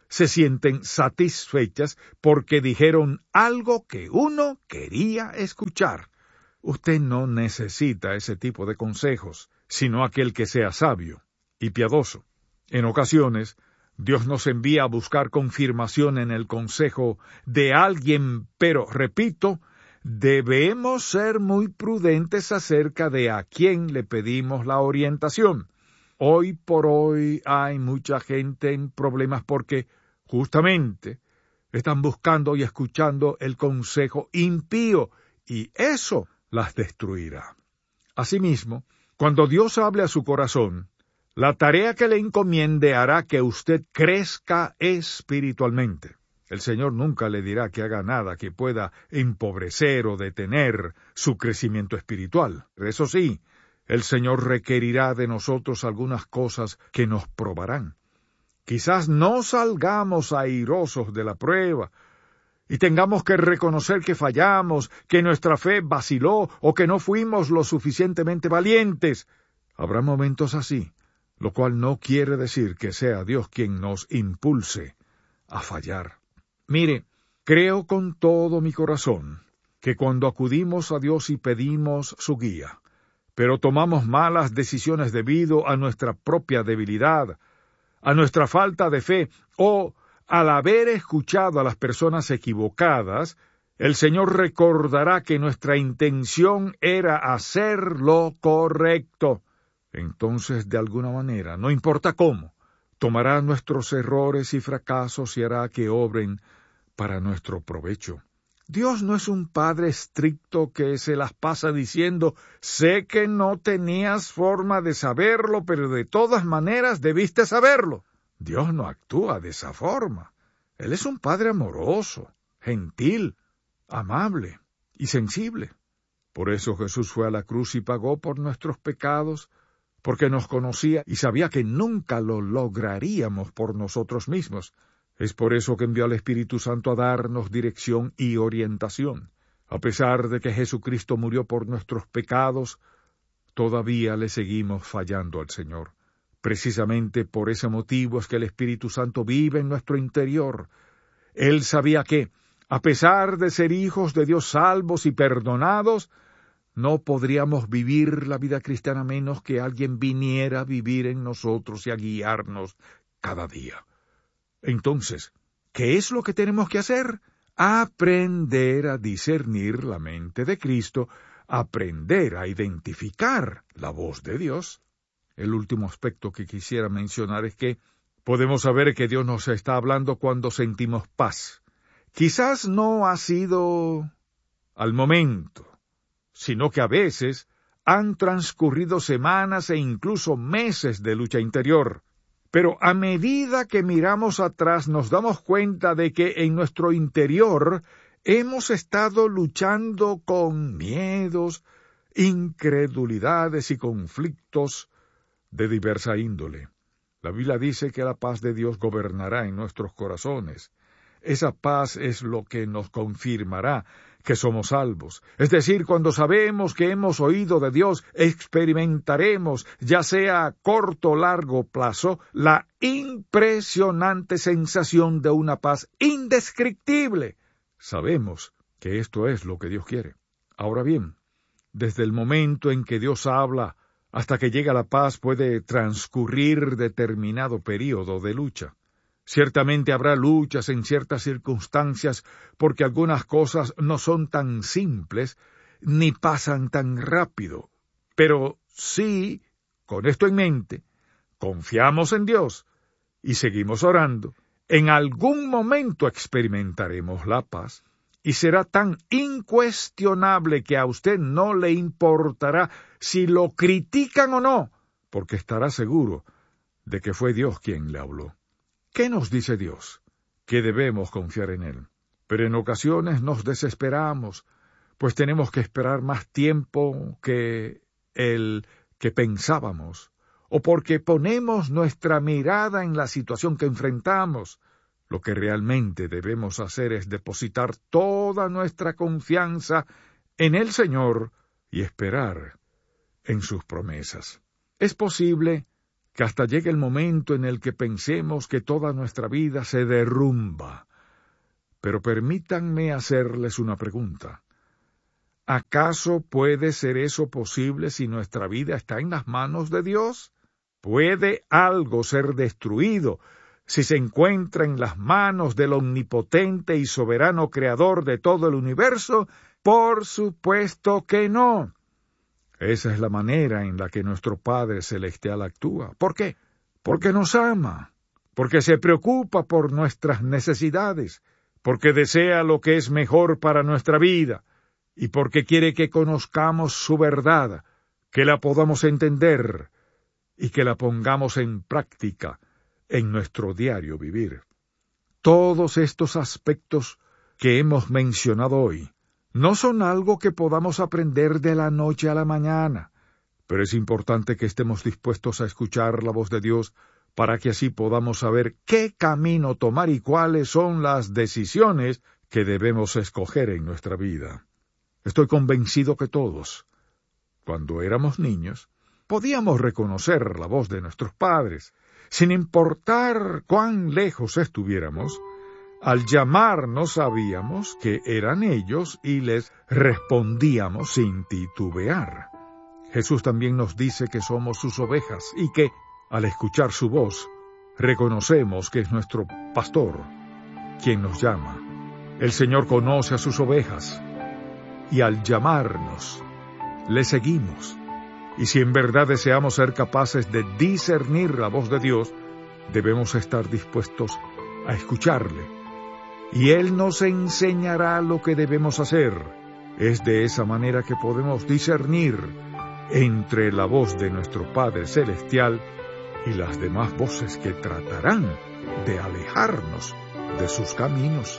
se sienten satisfechas porque dijeron algo que uno quería escuchar. Usted no necesita ese tipo de consejos, sino aquel que sea sabio y piadoso. En ocasiones, Dios nos envía a buscar confirmación en el consejo de alguien, pero, repito, debemos ser muy prudentes acerca de a quién le pedimos la orientación. Hoy por hoy hay mucha gente en problemas porque, justamente, están buscando y escuchando el consejo impío, y eso las destruirá. Asimismo, cuando Dios hable a su corazón, la tarea que le encomiende hará que usted crezca espiritualmente. El Señor nunca le dirá que haga nada que pueda empobrecer o detener su crecimiento espiritual. Eso sí, el Señor requerirá de nosotros algunas cosas que nos probarán. Quizás no salgamos airosos de la prueba y tengamos que reconocer que fallamos, que nuestra fe vaciló o que no fuimos lo suficientemente valientes. Habrá momentos así, lo cual no quiere decir que sea Dios quien nos impulse a fallar. Mire, creo con todo mi corazón que cuando acudimos a Dios y pedimos su guía, pero tomamos malas decisiones debido a nuestra propia debilidad, a nuestra falta de fe o al haber escuchado a las personas equivocadas, el Señor recordará que nuestra intención era hacer lo correcto. Entonces, de alguna manera, no importa cómo, tomará nuestros errores y fracasos y hará que obren para nuestro provecho. Dios no es un padre estricto que se las pasa diciendo, sé que no tenías forma de saberlo, pero de todas maneras debiste saberlo. Dios no actúa de esa forma. Él es un padre amoroso, gentil, amable y sensible. Por eso Jesús fue a la cruz y pagó por nuestros pecados, porque nos conocía y sabía que nunca lo lograríamos por nosotros mismos. Es por eso que envió al Espíritu Santo a darnos dirección y orientación. A pesar de que Jesucristo murió por nuestros pecados, todavía le seguimos fallando al Señor. Precisamente por ese motivo es que el Espíritu Santo vive en nuestro interior. Él sabía que, a pesar de ser hijos de Dios salvos y perdonados, no podríamos vivir la vida cristiana a menos que alguien viniera a vivir en nosotros y a guiarnos cada día. Entonces, ¿qué es lo que tenemos que hacer? Aprender a discernir la mente de Cristo, aprender a identificar la voz de Dios. El último aspecto que quisiera mencionar es que podemos saber que Dios nos está hablando cuando sentimos paz. Quizás no ha sido al momento, sino que a veces han transcurrido semanas e incluso meses de lucha interior. Pero a medida que miramos atrás nos damos cuenta de que en nuestro interior hemos estado luchando con miedos, incredulidades y conflictos de diversa índole. La Biblia dice que la paz de Dios gobernará en nuestros corazones. Esa paz es lo que nos confirmará que somos salvos. Es decir, cuando sabemos que hemos oído de Dios, experimentaremos, ya sea a corto o largo plazo, la impresionante sensación de una paz indescriptible. Sabemos que esto es lo que Dios quiere. Ahora bien, desde el momento en que Dios habla hasta que llega la paz puede transcurrir determinado período de lucha. Ciertamente habrá luchas en ciertas circunstancias porque algunas cosas no son tan simples ni pasan tan rápido. Pero sí, con esto en mente, confiamos en Dios y seguimos orando. En algún momento experimentaremos la paz y será tan incuestionable que a usted no le importará si lo critican o no, porque estará seguro de que fue Dios quien le habló. ¿Qué nos dice Dios? Que debemos confiar en Él. Pero en ocasiones nos desesperamos, pues tenemos que esperar más tiempo que el que pensábamos, o porque ponemos nuestra mirada en la situación que enfrentamos. Lo que realmente debemos hacer es depositar toda nuestra confianza en el Señor y esperar en sus promesas. Es posible que hasta llega el momento en el que pensemos que toda nuestra vida se derrumba. Pero permítanme hacerles una pregunta. ¿Acaso puede ser eso posible si nuestra vida está en las manos de Dios? ¿Puede algo ser destruido si se encuentra en las manos del omnipotente y soberano creador de todo el universo? Por supuesto que no. Esa es la manera en la que nuestro Padre Celestial actúa. ¿Por qué? Porque nos ama, porque se preocupa por nuestras necesidades, porque desea lo que es mejor para nuestra vida, y porque quiere que conozcamos su verdad, que la podamos entender y que la pongamos en práctica en nuestro diario vivir. Todos estos aspectos que hemos mencionado hoy no son algo que podamos aprender de la noche a la mañana, pero es importante que estemos dispuestos a escuchar la voz de Dios para que así podamos saber qué camino tomar y cuáles son las decisiones que debemos escoger en nuestra vida. Estoy convencido que todos, cuando éramos niños, podíamos reconocer la voz de nuestros padres, sin importar cuán lejos estuviéramos. Al llamarnos sabíamos que eran ellos y les respondíamos sin titubear. Jesús también nos dice que somos sus ovejas y que, al escuchar su voz, reconocemos que es nuestro pastor quien nos llama. El Señor conoce a sus ovejas y al llamarnos, le seguimos. Y si en verdad deseamos ser capaces de discernir la voz de Dios, debemos estar dispuestos a escucharle. Y Él nos enseñará lo que debemos hacer. Es de esa manera que podemos discernir entre la voz de nuestro Padre Celestial y las demás voces que tratarán de alejarnos de sus caminos.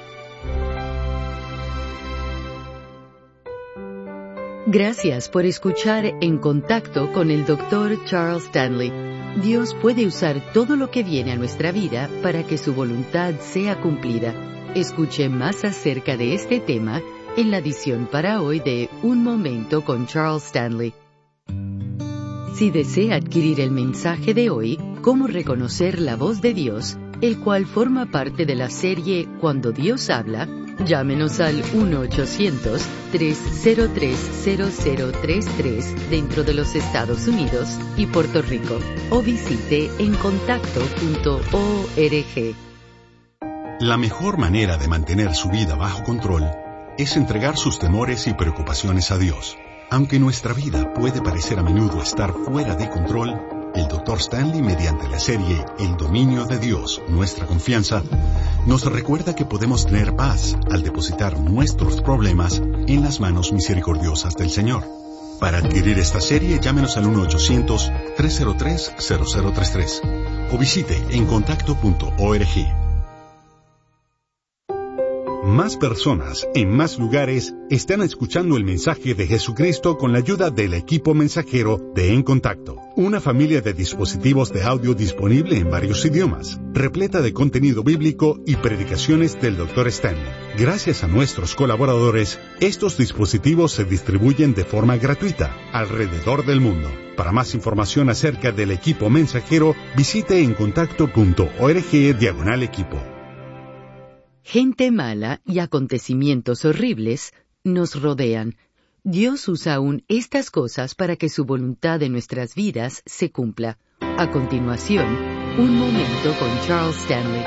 Gracias por escuchar En Contacto con el doctor Charles Stanley. Dios puede usar todo lo que viene a nuestra vida para que su voluntad sea cumplida. Escuche más acerca de este tema en la edición para hoy de Un Momento con Charles Stanley. Si desea adquirir el mensaje de hoy, Cómo reconocer la voz de Dios, el cual forma parte de la serie Cuando Dios habla, llámenos al uno ochocientos, tres cero tres, cero cero tres tres dentro de los Estados Unidos y Puerto Rico o visite en contacto punto org.
La mejor manera de mantener su vida bajo control es entregar sus temores y preocupaciones a Dios. Aunque nuestra vida puede parecer a menudo estar fuera de control, el doctor Stanley, mediante la serie El dominio de Dios, nuestra confianza, nos recuerda que podemos tener paz al depositar nuestros problemas en las manos misericordiosas del Señor. Para adquirir esta serie, llámenos al uno ochocientos, tres cero tres, cero cero tres tres o visite en contacto punto org. Más personas, en más lugares, están escuchando el mensaje de Jesucristo con la ayuda del equipo mensajero de En Contacto, una familia de dispositivos de audio disponible en varios idiomas, repleta de contenido bíblico y predicaciones del doctor Stanley. Gracias a nuestros colaboradores, estos dispositivos se distribuyen de forma gratuita alrededor del mundo. Para más información acerca del equipo mensajero, visite en contacto punto org diagonal equipo.
Gente mala y acontecimientos horribles nos rodean. Dios usa aún estas cosas para que su voluntad en nuestras vidas se cumpla. A continuación, un momento con Charles Stanley.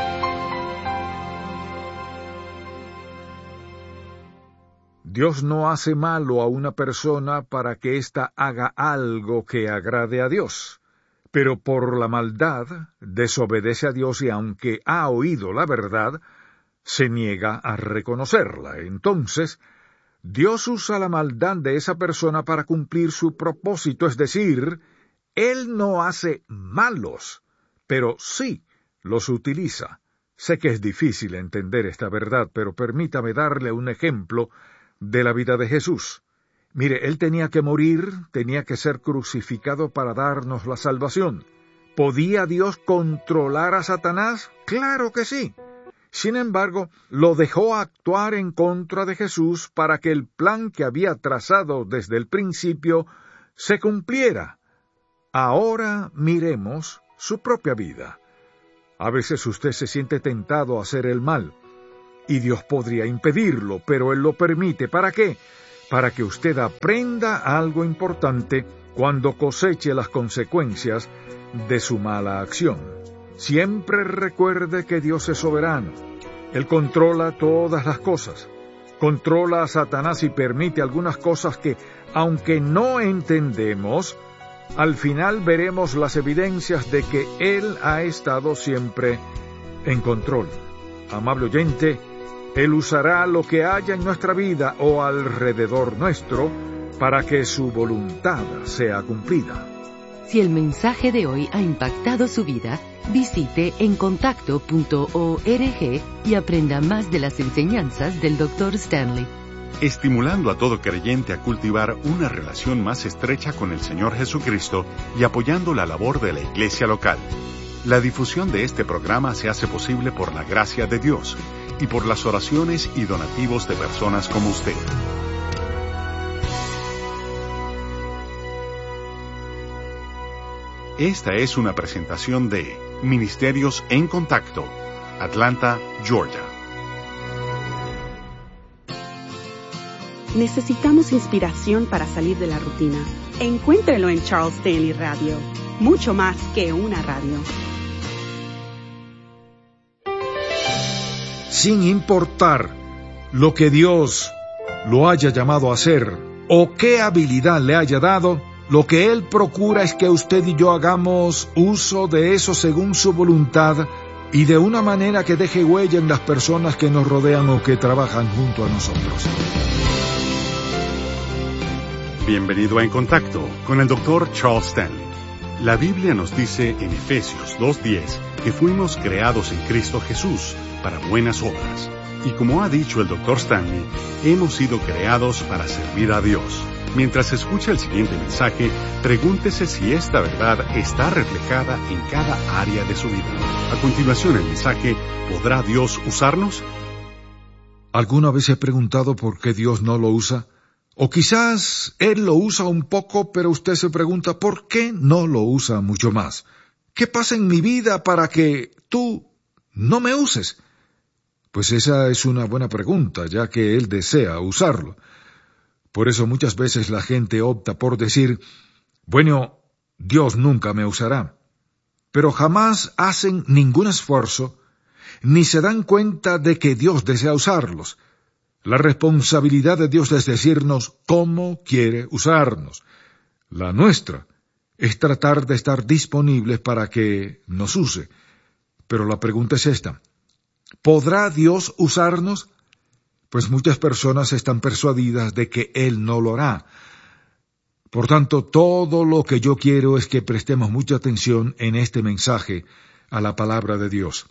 Dios no hace malo a una persona para que ésta haga algo que agrade a Dios, pero por la maldad desobedece a Dios y aunque ha oído la verdad, se niega a reconocerla. Entonces, Dios usa la maldad de esa persona para cumplir su propósito, es decir, Él no hace malos, pero sí los utiliza. Sé que es difícil entender esta verdad, pero permítame darle un ejemplo de la vida de Jesús. Mire, Él tenía que morir, tenía que ser crucificado para darnos la salvación. ¿Podía Dios controlar a Satanás? ¡Claro que sí! Sin embargo, lo dejó actuar en contra de Jesús para que el plan que había trazado desde el principio se cumpliera. Ahora miremos su propia vida. A veces usted se siente tentado a hacer el mal, y Dios podría impedirlo, pero Él lo permite. ¿Para qué? Para que usted aprenda algo importante cuando coseche las consecuencias de su mala acción. Siempre recuerde que Dios es soberano. Él controla todas las cosas. Controla a Satanás y permite algunas cosas que, aunque no entendemos, al final veremos las evidencias de que Él ha estado siempre en control. Amable oyente, Él usará lo que haya en nuestra vida o alrededor nuestro para que su voluntad sea cumplida.
Si el mensaje de hoy ha impactado su vida, visite encontacto punto org y aprenda más de las enseñanzas del doctor Stanley.
Estimulando a todo creyente a cultivar una relación más estrecha con el Señor Jesucristo y apoyando la labor de la iglesia local. La difusión de este programa se hace posible por la gracia de Dios y por las oraciones y donativos de personas como usted. Esta es una presentación de Ministerios en Contacto, Atlanta, Georgia.
Necesitamos inspiración para salir de la rutina. Encuéntrelo en Charles Stanley Radio, mucho más que una radio.
Sin importar lo que Dios lo haya llamado a hacer o qué habilidad le haya dado, lo que Él procura es que usted y yo hagamos uso de eso según su voluntad y de una manera que deje huella en las personas que nos rodean o que trabajan junto a nosotros.
Bienvenido a En Contacto con el doctor Charles Stanley. La Biblia nos dice en Efesios dos diez que fuimos creados en Cristo Jesús para buenas obras. Y como ha dicho el doctor Stanley, hemos sido creados para servir a Dios. Mientras escucha el siguiente mensaje, pregúntese si esta verdad está reflejada en cada área de su vida. A continuación el mensaje, ¿podrá Dios usarnos?
¿Alguna vez he preguntado por qué Dios no lo usa? O quizás Él lo usa un poco, pero usted se pregunta ¿por qué no lo usa mucho más? ¿Qué pasa en mi vida para que tú no me uses? Pues esa es una buena pregunta, ya que Él desea usarlo. Por eso muchas veces la gente opta por decir, bueno, Dios nunca me usará. Pero jamás hacen ningún esfuerzo, ni se dan cuenta de que Dios desea usarlos. La responsabilidad de Dios es decirnos cómo quiere usarnos. La nuestra es tratar de estar disponibles para que nos use. Pero la pregunta es esta, ¿podrá Dios usarnos? Pues muchas personas están persuadidas de que Él no lo hará. Por tanto, todo lo que yo quiero es que prestemos mucha atención en este mensaje a la palabra de Dios.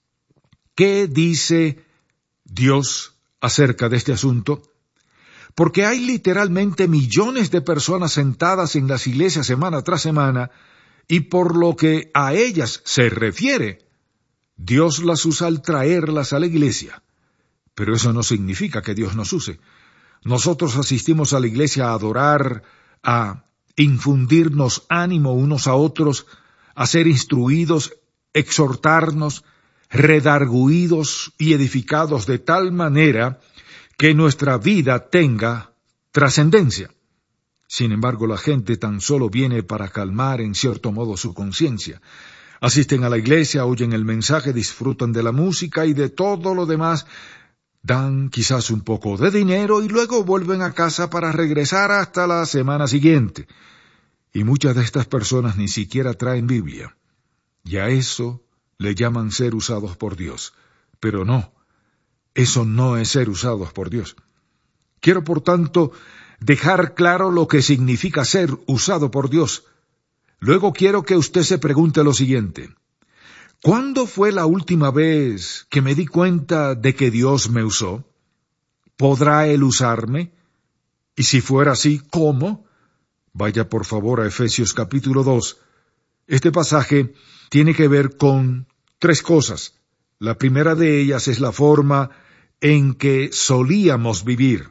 ¿Qué dice Dios acerca de este asunto? Porque hay literalmente millones de personas sentadas en las iglesias semana tras semana, y por lo que a ellas se refiere, Dios las usa al traerlas a la iglesia. Pero eso no significa que Dios nos use. Nosotros asistimos a la iglesia a adorar, a infundirnos ánimo unos a otros, a ser instruidos, exhortarnos, redarguidos y edificados de tal manera que nuestra vida tenga trascendencia. Sin embargo, la gente tan solo viene para calmar en cierto modo su conciencia. Asisten a la iglesia, oyen el mensaje, disfrutan de la música y de todo lo demás, dan quizás un poco de dinero y luego vuelven a casa para regresar hasta la semana siguiente. Y muchas de estas personas ni siquiera traen Biblia. Y a eso le llaman ser usados por Dios. Pero no, eso no es ser usados por Dios. Quiero, por tanto, dejar claro lo que significa ser usado por Dios. Luego quiero que usted se pregunte lo siguiente. ¿Cuándo fue la última vez que me di cuenta de que Dios me usó? ¿Podrá Él usarme? Y si fuera así, ¿cómo? Vaya por favor a Efesios capítulo dos. Este pasaje tiene que ver con tres cosas. La primera de ellas es la forma en que solíamos vivir.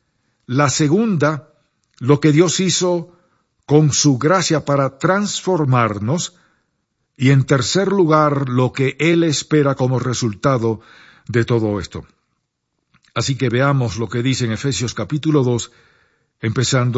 La segunda, lo que Dios hizo con su gracia para transformarnos. y en tercer lugar, lo que Él espera como resultado de todo esto. Así que veamos lo que dice en Efesios capítulo dos, empezando